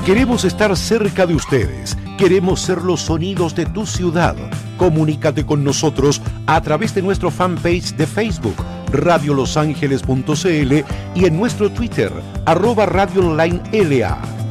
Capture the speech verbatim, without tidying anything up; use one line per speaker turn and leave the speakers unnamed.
Queremos estar cerca de ustedes. Queremos ser los sonidos de tu ciudad. Comunícate con nosotros a través de nuestro fanpage de Facebook, radiolosangeles punto c l, y en nuestro Twitter, arroba Radio Online L A.